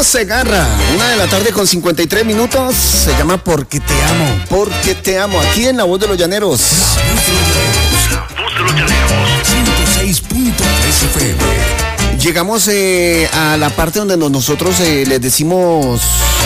Julio Segarra, 1:53 p.m. Se llama Porque te amo, porque te amo. Aquí en La Voz de los Llaneros. La Voz de los Llaneros. 106.3 FM. Llegamos a la parte donde nosotros les decimos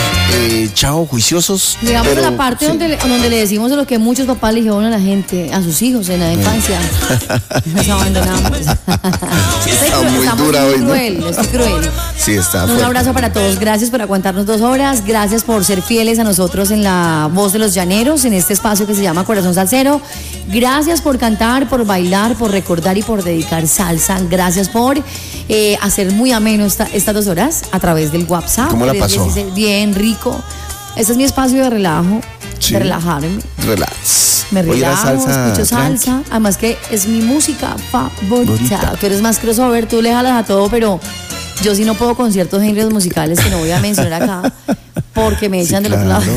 chao, juiciosos. Llegamos a la parte donde le decimos lo que muchos papás le dijeron a la gente, a sus hijos en la infancia. Nos abandonamos. Sí, está muy dura hoy, ¿no? Estoy cruel. Sí, está Un fuerte. abrazo para todos. Gracias por aguantarnos 2 horas. Gracias por ser fieles a nosotros en La Voz de los Llaneros, en este espacio que se llama Corazón Salsero. Gracias por cantar, por bailar, por recordar y por dedicar salsa. Gracias por hacer muy ameno estas 2 horas a través del WhatsApp. ¿Cómo la pasó? Bien, rico. Este es mi espacio de relajo, Sí. de relajarme. Relax. Me Oye, la relajo, salsa, escucho salsa. tranqui. Además que es mi música favorita. Bonita. Tú eres más crossover, tú le jalas a todo, pero yo sí no puedo con ciertos géneros musicales que no voy a mencionar acá porque me echan del otro lado.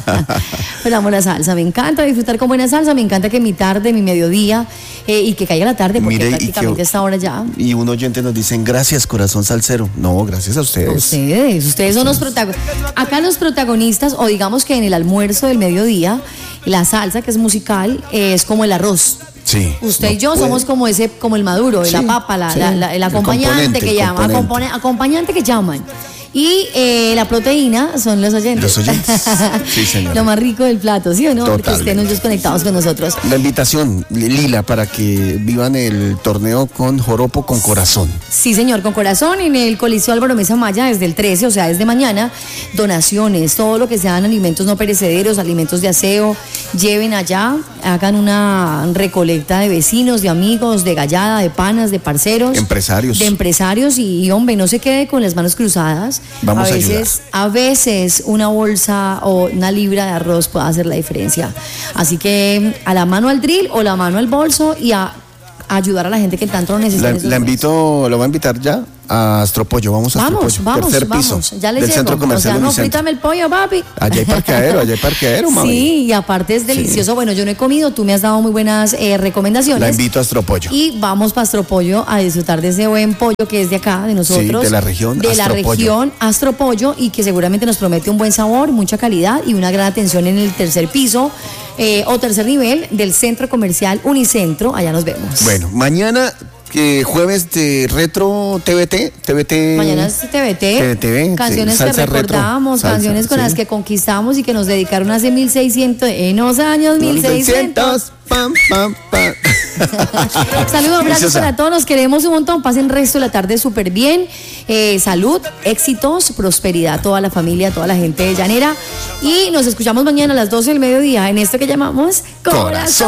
Pero amo la salsa, me encanta disfrutar con buena salsa, me encanta que mi tarde, mi mediodía y que caiga la tarde porque Mire, prácticamente esta hora ya. Y un oyente nos dicen, gracias, corazón salsero. No, gracias a ustedes. Ustedes son los protagonistas. Acá los protagonistas, o digamos que en el almuerzo del mediodía, la salsa, que es musical, es como el arroz. Sí. Usted no y yo puede. somos como como el maduro, Sí, la papa, sí. el acompañante que llaman, acompañante que llaman. Y la proteína son los oyentes. Los oyentes. Sí, señora. Lo más rico del plato, ¿sí o no? Porque estén ellos conectados con nosotros. La invitación, Lila, para que vivan el torneo con Joropo con Corazón. Sí, señor, con corazón en el Coliseo Álvaro Mesa Maya desde el 13, o sea, desde mañana. Donaciones, todo lo que sean alimentos no perecederos, alimentos de aseo, lleven allá, hagan una recolecta de vecinos, de amigos, de gallada, de panas, de parceros. Empresarios. De empresarios y hombre, no se quede con las manos cruzadas. Vamos a A veces una bolsa o una libra de arroz puede hacer la diferencia. Así que a la mano al drill o la mano al bolso y a ayudar a la gente que tanto lo necesita. Lo voy a invitar ya a Astropollo. Vamos a Astropollo. Tercer piso ya les del llego. Centro Comercial no, Unicentro. frítame el pollo, papi. Allá hay parqueadero, mami. Sí, y aparte es delicioso. Bueno, yo no he comido, tú me has dado muy buenas recomendaciones. La invito a Astropollo. Y vamos para Astropollo a disfrutar de ese buen pollo que es de acá, de nosotros. Sí, de la región. De la región Astropollo y que seguramente nos promete un buen sabor, mucha calidad y una gran atención en el tercer piso o tercer nivel del Centro Comercial Unicentro. Allá nos vemos. Bueno, mañana jueves de Retro TVT. Mañana es TVT. Canciones sí, que recordamos, retro, canciones con las que conquistamos y que nos dedicaron hace 1600, en los años 1600. Pam, pam, pam. Saludos, abrazos para todos, nos queremos un montón. Pasen el resto de la tarde súper bien. Salud, éxitos, prosperidad, toda la familia, toda la gente llanera. Y nos escuchamos mañana a las 12 del mediodía en esto que llamamos Corazón